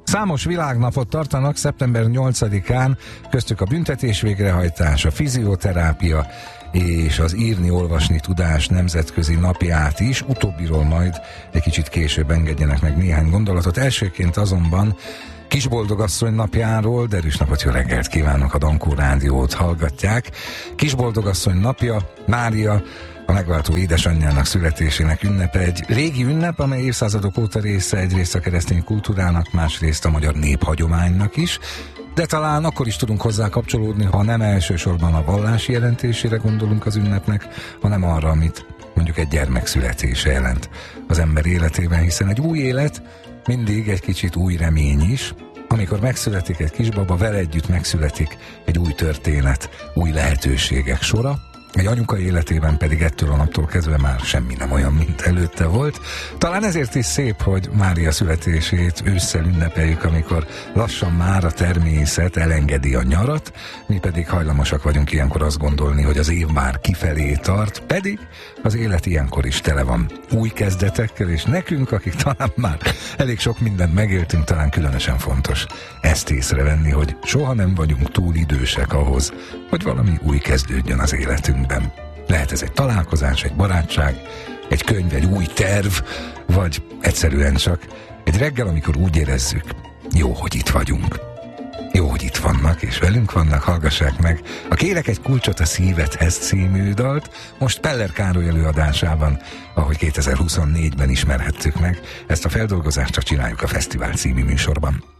Számos világnapot tartanak szeptember 8-án, köztük a büntetés végrehajtás, a fizioterápia és az írni-olvasni tudás nemzetközi napját is. Utóbbiról majd egy kicsit később engedjenek meg néhány gondolatot. Elsőként azonban Kisboldogasszony napjáról, derűs napot, jó reggelt kívánok, a Dankó Rádiót hallgatják. Kisboldogasszony napja, Mária, a megváltó édesanyjának születésének ünnepe, egy régi ünnep, amely évszázadok óta része egyrészt a keresztény kultúrának, másrészt a magyar néphagyománynak is, de talán akkor is tudunk hozzá kapcsolódni, ha nem elsősorban a vallási jelentésére gondolunk az ünnepnek, hanem arra, amit mondjuk egy gyermek születése jelent az ember életében, hiszen egy új élet mindig egy kicsit új remény is. Amikor megszületik egy kisbaba, vele együtt megszületik egy új történet, új lehetőségek sora. Egy anyuka életében pedig ettől a naptól kezdve már semmi nem olyan, mint előtte volt. Talán ezért is szép, hogy Mária születését ősszel ünnepeljük, amikor lassan már a természet elengedi a nyarat, mi pedig hajlamosak vagyunk ilyenkor azt gondolni, hogy az év már kifelé tart, pedig az élet ilyenkor is tele van új kezdetekkel, és nekünk, akik talán már elég sok mindent megéltünk, talán különösen fontos ezt észrevenni, hogy soha nem vagyunk túl idősek ahhoz, hogy valami új kezdődjön az életünkben. Lehet ez egy találkozás, egy barátság, egy könyv, egy új terv, vagy egyszerűen csak egy reggel, amikor úgy érezzük, jó, hogy itt vagyunk. Jó, hogy itt vannak, és velünk vannak, hallgassák meg a Kérek egy kulcsot a szívedhez című dalt, most Peller Károly előadásában, ahogy 2024-ben ismerhettük meg. Ezt a feldolgozást csak csináljuk a Fesztivál című műsorban.